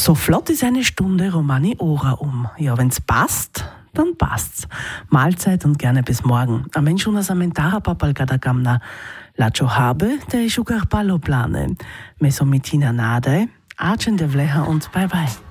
So flott ist eine Stunde Romani Ora um. Ja, wenn's passt, dann passt's. Mahlzeit und gerne bis morgen. A meni una samentara papal kada kamna lacho habe, der ich ugar palo plane. Mesomitina nade, Archen de Vleha und bye bye.